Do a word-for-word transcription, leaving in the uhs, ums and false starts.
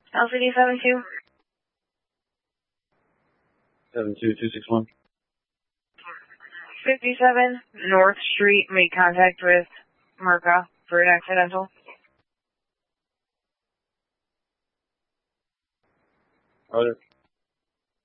L C D seven two. seven two two six one. fifty-seven North Street, made contact with Merca for an accidental. Roger.